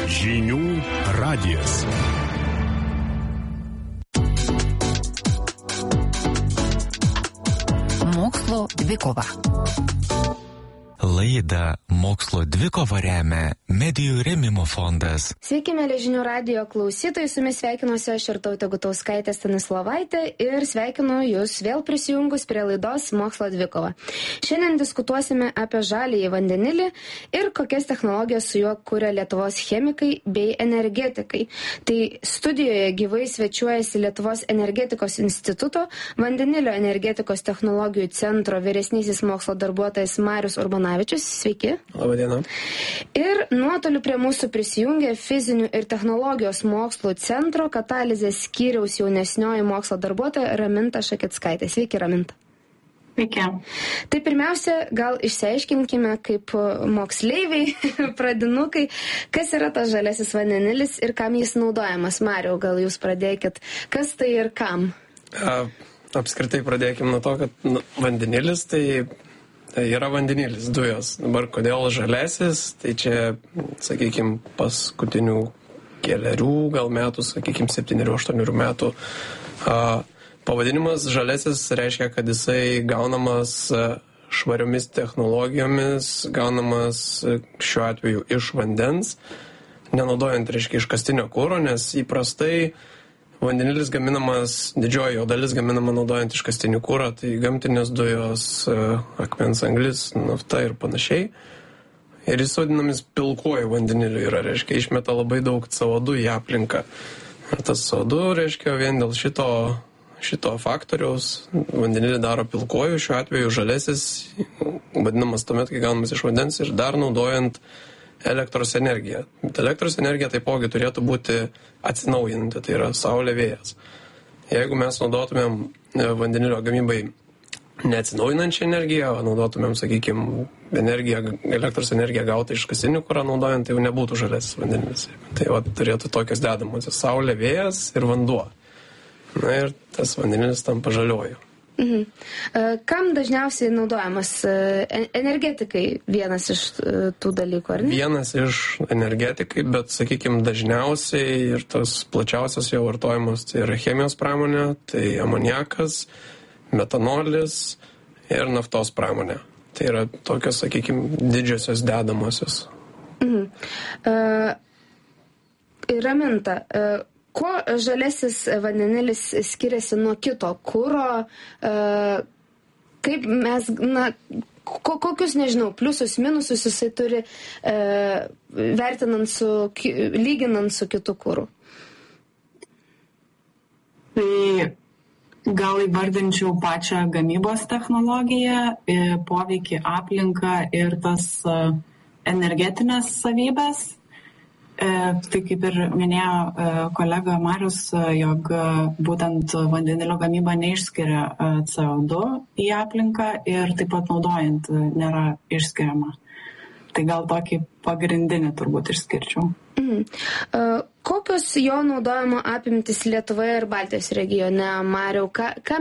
Žinių radijas. Mokslo dvikova. Laidą Mokslo dvikova remia Medijų rėmimo fondas. Sveiki, mėly Žinių radijo klausytojai, su jumis sveikinuosi aš Irtautė Gutauskaitė Stanislovaitė ir sveikinu jūs vėl prisijungus prie laidos Mokslo dvikova. Šiandien diskutuosime apie žaliąjį vandenilį ir kokias technologijas su juo kuria Lietuvos chemikai bei energetikai. Tai studijoje gyvai svečiuojasi Lietuvos energetikos instituto vandenilio energetikos technologijų centro vyresnysis mokslo darbuotojas Marius Urbanavičius. Sveiki. Labadiena. Ir nuotoliu prie mūsų prisijungė fizinių ir technologijos mokslų centro katalizės skyriaus jaunesnioji mokslo darbuotoja Raminta Šakickaitė. Sveiki, Raminta. Sveiki. Tai pirmiausia, gal išsiaiškinkime kaip moksleiviai, pradinukai, kas yra tas žaliasis vandenilis ir kam jis naudojamas. Mariau, gal jūs pradėkit, kas tai ir kam? Apskritai pradėkime nuo to, kad vandenilis tai yra vandenilis, dujos. Dabar kodėl žalesis, tai čia, sakykime, paskutinių kelerių gal metų, sakykime, 7-8 metų pavadinimas žalesis reiškia, kad jisai gaunamas švariomis technologijomis, gaunamas šiuo atveju iš vandens, nenaudojant, reiškia, iškastinio kuro, nes įprastai vandenilis gaminamas, didžioji jo dalis gaminama naudojant iškastinį kurą, tai gamtinės dujos, akmens anglis, nafta ir panašiai. Ir jis vadinamis pilkuoju vandeniliu yra, reiškia, išmeta labai daug CO2 į aplinką. Ir tas CO2, reiškia, vien dėl šito faktoriaus vandenilį daro pilkuoju, šiuo atveju žalesis, vadinamas tuomet, kai gaunamas iš vandens ir dar naudojant elektros energiją. Elektros energija taipogi turėtų būti atsinaujinanti, tai yra saulė, vėjas. Jeigu mes naudotumėm vandenilio gamybai neatsinaujinančią energiją, o naudotumėm, sakykime, elektros energiją gautą iš iškastinio kuro naudojant, tai jau nebūtų žaliasis vandenilis. Tai turėtų tokios dedamosios - saulė, vėjas ir vanduo. Na ir tas vandenilis tampa žaliuoju. Kam dažniausiai naudojamas energetikai vienas iš tų dalykų, ar ne? Vienas iš energetikai, bet, sakykime, dažniausiai ir tas plačiausias jo vartojimas tai yra chemijos pramonė, tai amoniakas, metanolis ir naftos pramonė. Tai yra tokios, sakykime, didžiosios dedamosios. Raminta, kuo žalesis vandenilis skiriasi nuo kito kuro, kaip mes, kokius, nežinau, pliusus, minusus jisai turi, lyginant su kitu kuru? Tai gal įvardinčiau pačią gamybos technologiją, poveikį aplinką ir tas energetinės savybės. Tai kaip ir minėjo kolega Marius, jog būtent vandenilio gamyba neišskiria CO2 į aplinką ir taip pat naudojant nėra išskiriama. Tai gal tokį pagrindinį turbūt išskirčiau. Kokios jo naudojimo apimtis Lietuvoje ir Baltijos regione, Mariau? Ką